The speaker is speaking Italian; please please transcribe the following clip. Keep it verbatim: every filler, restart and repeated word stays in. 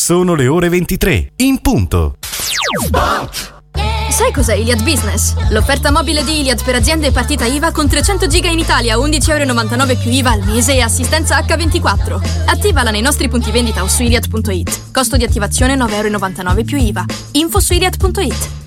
Sono le ore ventitré, in punto. Sai cos'è Iliad Business? L'offerta mobile di Iliad per aziende e partita I V A con trecento giga in Italia, undici euro e novantanove più I V A al mese e assistenza acca ventiquattro. Attivala nei nostri punti vendita o su iliad punto it. Costo di attivazione nove euro e novantanove più I V A. Info su iliad punto it.